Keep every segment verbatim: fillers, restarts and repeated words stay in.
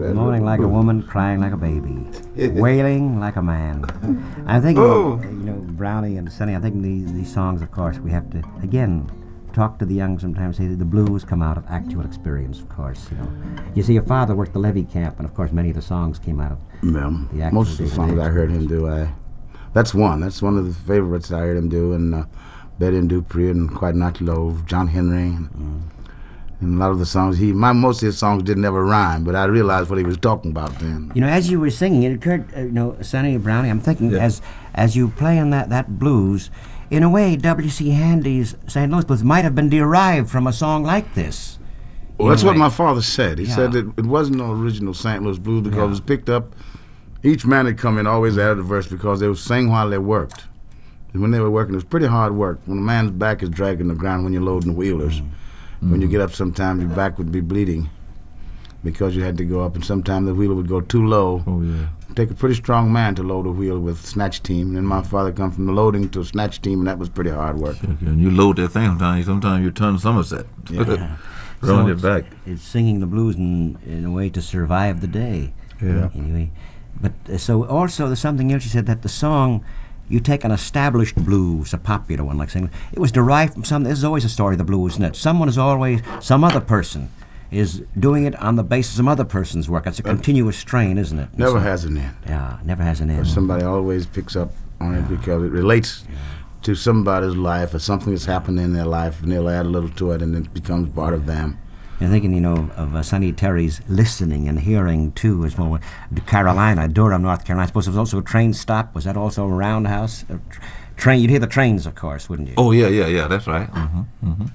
Moaning like a woman, crying like a baby, wailing like a man. I'm thinking, Oh. you know, Brownie and Sonny, I'm thinking these, these songs, of course, we have to, again, talk to the young sometimes, say that the blues come out of actual experience, of course, you know. You see, your father worked the Levy Camp, and of course many of the songs came out of Yeah. the actual Most of the songs I heard him do, I, that's one. That's one of the favorites I heard him do, and uh, Betty and Dupree and Quite Not Love, John Henry, and, Mm. and a lot of the songs. He, my most of his songs didn't ever rhyme, but I realized what he was talking about then. You know, as you were singing, it occurred, uh, you know, Sonny Brownie, I'm thinking, Yeah. as as you play on that, that blues, in a way, W C. Handy's Saint Louis Blues might have been derived from a song like this. Well, In that's a what way. my father said. He Yeah. said that it wasn't no original Saint Louis blues because Yeah. it was picked up. Each man that come in always added a verse because they would sing while they worked. And when they were working, it was pretty hard work. When a man's back is dragging the ground when you're loading the wheelers, Mm-hmm. when you get up, sometimes your back would be bleeding because you had to go up, and sometimes the wheeler would go too low. Oh, yeah. Take a pretty strong man to load a wheel with snatch team. And then my father come from the loading to a snatch team, and that was pretty hard work. Okay, and you load that thing sometimes. Sometimes you turn Somerset. Yeah. Run So your back. It's singing the blues in, in a way to survive the day. Yeah. Anyway, but uh, so also there's something else you said, that the song, you take an established blues, a popular one, like saying it was derived from something. This is always a story of the blues, isn't it? Someone is always, some other person is doing it on the basis of some other person's work. It's a continuous strain, isn't it? Never It's a- has an end. Yeah, never has an end. Somebody always picks up on it because it relates to somebody's life or something that's happened in their life, and they'll add a little to it, and it becomes part of them. You're thinking, you know, of uh, Sonny Terry's listening and hearing too, as well. Carolina, Durham, North Carolina. I suppose there was also a train stop. Was that also a roundhouse? A tr- train. You'd hear the trains, of course, wouldn't you? Oh, yeah, yeah, yeah, that's right. Mm-hmm. Mm-hmm.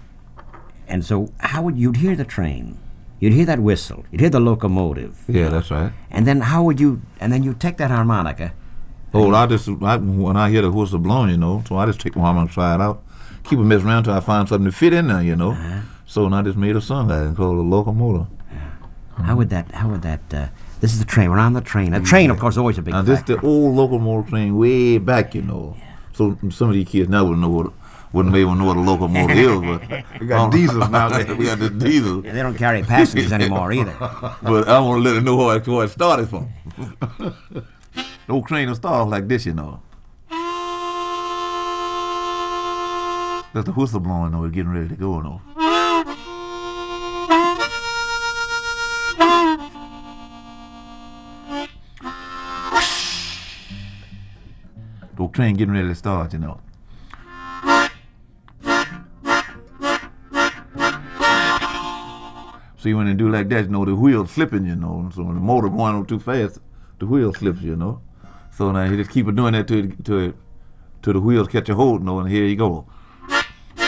And so, how would you'd hear the train? You'd hear that whistle. You'd hear the locomotive. Yeah, that's right. And then how would you? And then you take that harmonica. Oh, I just, I, when I hear the whistle blowing, you know, so I just take my arm and try it out. Keep it messing around until I find something to fit in there, you know. Uh-huh. So and I just made a song out and called it a locomotive. How would that? How would that? Uh, this is the train. We're on the train. A train, of course, always a big Now, this factor. the old locomotive train way back, you know. So some of these kids now wouldn't know what, wouldn't maybe know what a locomotive is, but We got diesels now. we got the diesel. They don't carry passengers anymore either. But I want to let them know where it, where it started from. The old train will start off like this, you know. That's the whistle blowing, though. We're getting ready to go, you know. The old train getting ready to start, you know. See, when they do like that, you know, the wheel's slipping, you know. So when the motor going on too fast, the wheel slips, you know. So now he just keep it doing that to to to the wheels catch a hold, you know, and here you go.